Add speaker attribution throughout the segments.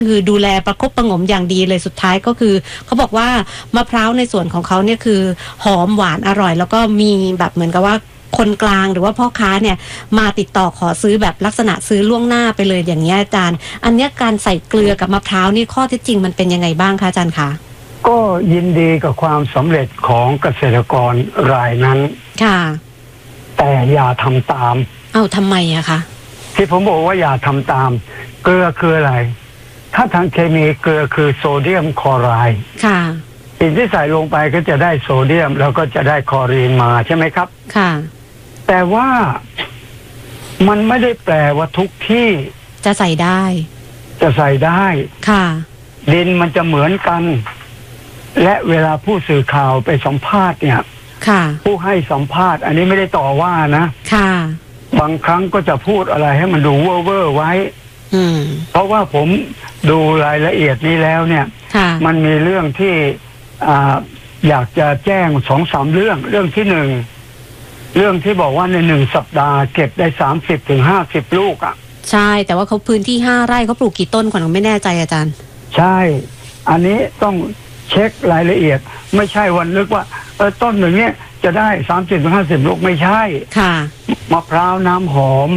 Speaker 1: คือดูแลประคบประหงมอย่างดีเลยสุดท้ายก็คือเขาบอกว่ามะพร้าวในส่วนของเขาเนี่ยคือหอมหวานอร่อยแล้วก็มีแบบเหมือนกับว่าคนกลางหรือว่าพ่อค้าเนี่ยมาติดต่อขอซื้อแบบลักษณะซื้อล่วงหน้าไปเลยอย่างเงี้ยอาจารย์อันเนี้ยการใส่เกลือกับมะพร้าวนี่ข้อเท็จจริงมันเป็นยังไงบ้างคะอาจารย์คะ
Speaker 2: ก็ยินดีกับความสำเร็จของเกษตรกรรายนั้น
Speaker 1: ค่ะ
Speaker 2: แต่อย่าทำตาม
Speaker 1: ทำไมอะคะ
Speaker 2: ที่ผมบอกว่าอย่าทำตามเกลือคืออะไรถ้าทางเคมีเกลือคือโซเดียมคลอไรด์
Speaker 1: ค่ะ
Speaker 2: สิ่งที่ใส่ลงไปก็จะได้โซเดียมแล้วก็จะได้คลอรีนมาใช่ไหมครับ
Speaker 1: ค่ะ
Speaker 2: แต่ว่ามันไม่ได้แปลว่าทุกที่
Speaker 1: จะใส่ได้
Speaker 2: ค่ะดินมันจะเหมือนกันและเวลาผู้สื่อข่าวไปสัมภาษณ์เนี่ย
Speaker 1: ค่ะ
Speaker 2: ผู้ให้สัมภาษณ์อันนี้ไม่ได้ต่อว่านะ
Speaker 1: ค่ะ
Speaker 2: บางครั้งก็จะพูดอะไรให้มันดูเว่อร์ไว้เพราะว่าผมดูรายละเอียดนี้แล้วเนี่ยมันมีเรื่องที่อยากจะแจ้ง2-3 เรื่องที่หนึ่งเรื่องที่บอกว่าใน1 สัปดาห์เก็บได้30-50 ลูกอ่ะ
Speaker 1: ใช่แต่ว่าเขาพื้นที่5 ไร่เขาปลูกกี่ต้นขวัญไม่แน่ใจอาจารย์
Speaker 2: ใช่อันนี้ต้องเช็ครายละเอียดไม่ใช่วันนึกว่าต้นหนึ่งเนี่ยจะได้30-50 ลูกไม่ใช่
Speaker 1: ค่ะ
Speaker 2: มะพร้าวน้ำหอม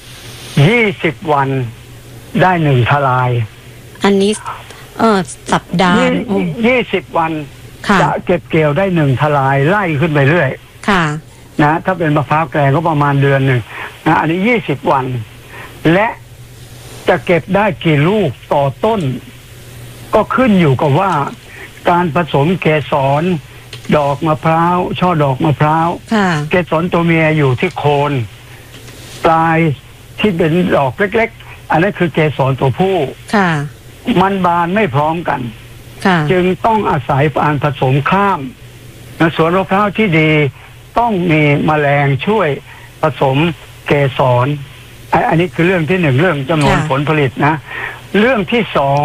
Speaker 2: 20 วันได้1 ทลาย
Speaker 1: อันนี้สัปดาห์
Speaker 2: 20 วันจะเก็บเกี่ยวได้1 ทลายไล่ขึ้นไปเรื่อย
Speaker 1: ค่ะ
Speaker 2: นะถ้าเป็นมะพร้าวแกงก็ประมาณเดือนหนึ่งนะอันนี้20 วันและจะเก็บได้กี่ลูกต่อต้นก็ขึ้นอยู่กับว่าการผสมเกสรดอกมะพร้าวช่อดอกมะพร้าวเกสรตัวเมียอยู่ที่โคนปลายที่เป็นดอกเล็กๆอันนั้นคือเกสรตัวผู้มันบานไม่พร้อมกันจึงต้องอาศัยการผสมข้ามสวนมะพร้าวที่ดีต้องมีแมลงช่วยผสมเกสรอันนี้คือเรื่องที่1เรื่องจำนวนผลผลิตนะเรื่องที่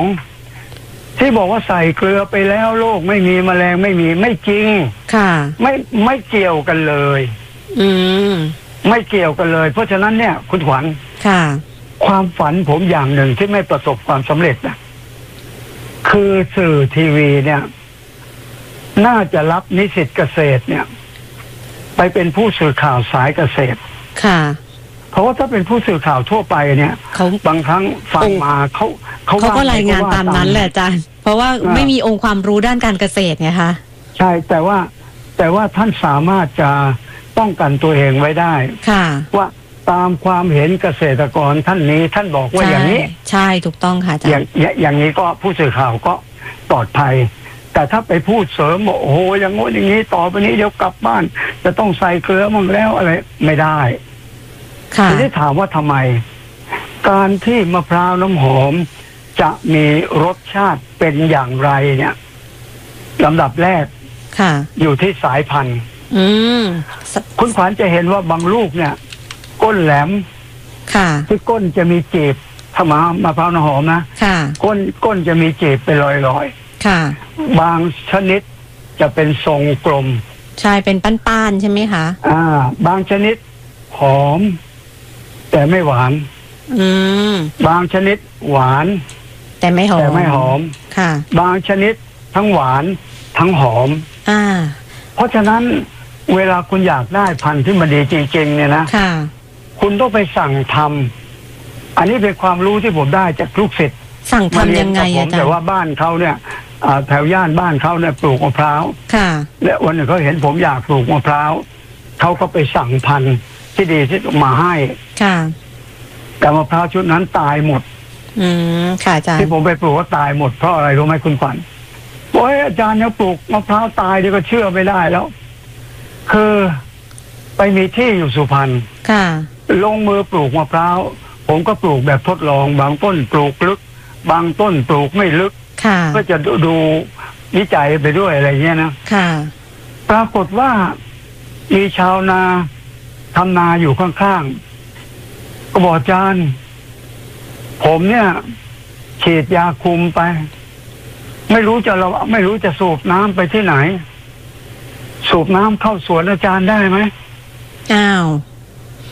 Speaker 2: 2ที่บอกว่าใส่เกลือไปแล้วโรคไม่มีแมลงไม่จริงไม่เกี่ยวกันเลยไม่เกี่ยวกันเลยเพราะฉะนั้นเนี่ยคุณขวัญความฝันผมอย่างหนึ่งที่ไม่ประสบความสำเร็จนะคือสื่อทีวีเนี่ยน่าจะรับนิสิตเกษตรเนี่ยไปเป็นผู้สื่อข่าวสายเกษตรเพราะว่าถ้าเป็นผู้สื่อข่าวทั่วไปเนี่ยบางครั้งฟังมาเขา
Speaker 1: ก็รายงานตามนั้นแหละอาจารย์เพราะว่าไม่มีองค์ความรู้ด้านการเกษตรไงคะ
Speaker 2: ใช่แต่ว่าท่านสามารถจะป้องกันตัวเองไว้ได้ว่าตามความเห็นเกษตรกรท่านนี้ท่านบอกว่าอย่างนี้
Speaker 1: ใช่ถูกต้องค่ะอาจารย์
Speaker 2: อย่างนี้ก็ผู้สื่อข่าวก็ปลอดภัยแต่ถ้าไปพูดเสริมโอ้โหอย่างงู้นอย่างนี้ต่อไปนี้เดี๋ยวกลับบ้านจะต้องใส่เกลือมั่งแล้วอะไรไม่ได้ทีนี้ถามว่าทำไมการที่มะพร้าวน้ำหอมจะมีรสชาติเป็นอย่างไรเนี่ยลำดับแรกอยู่ที่สายพันธุ์คุณขวัญจะเห็นว่าบางลูกเนี่ยก้นแหลมที่ก้นจะมีจีบถ้ามะพร้าวน้ำหอมนะก้นจะมีจีบเป็นรอยๆบางชนิดจะเป็นทรงกลม
Speaker 1: ใช่เป็นป้านๆใช่ไหมคะ
Speaker 2: บางชนิดหอมแต่ไม่หวานบางชนิดหวาน
Speaker 1: แต่ไม่ห
Speaker 2: อม
Speaker 1: ค่ะ
Speaker 2: บางชนิดทั้งหวานทั้งหอมเพราะฉะนั้นเวลาคุณอยากได้พันธุ์ที่มันดีจริงๆเนี่ยนะคุณต้องไปสั่งทำอันนี้เป็นความรู้ที่ผมได้จากลูกศิษย์
Speaker 1: สั่งทำยังไงอาจารย์
Speaker 2: แต่ว่าบ้านเขาเนี่ยแถวย่านบ้านเขาเนี่ยปลูกมะพร้าวและวันหนึ่งเขาเห็นผมอยากปลูกมะพร้าวเขาก็ไปสั่งพันธุ์ที่ดีที่มาให้แต่มะพร้าวชุดนั้นตายหมด
Speaker 1: ค่ะอาจารย์
Speaker 2: ที่ผมไปปลูกก็ตายหมดเพราะอะไรรู้ไหมคุณขวัญโอ้ยอาจารย์เนี่ยปลูกมะพร้าวตายเดี๋ยวก็เชื่อไม่ได้แล้วคือไปมีที่อยู่สุพรรณลงมือปลูกมะพร้าวผมก็ปลูกแบบทดลองบางต้นปลูกลึกบางต้นปลูกไม่ลึกก็จะดูวิจัยไปด้วยอะไรเงี้ยนะปรากฏว่ามีชาวนาทำนาอยู่ข้างๆก็บอกอาจารย์ผมเนี่ยฉีดยาคุมไปไม่รู้จะสูบน้ำไปที่ไหนสูบน้ำเข้าสวนอาจารย์ได้ไหม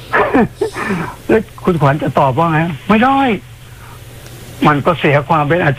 Speaker 2: แล้วคุณขวัญจะตอบว่าไงไม่ได้มันก็เสียความเป็นอา